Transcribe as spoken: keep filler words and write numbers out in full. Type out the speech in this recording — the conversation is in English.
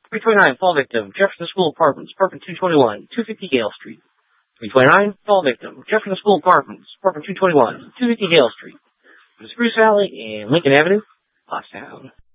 three twenty-nine, fall victim, Jefferson School Apartments, apartment two twenty-one, two fifty Gale Street. three twenty-nine, fall victim, Jefferson School Apartments, apartment two twenty-one, two fifty Gale Street. Spruce Valley and Lincoln Avenue, Pottstown.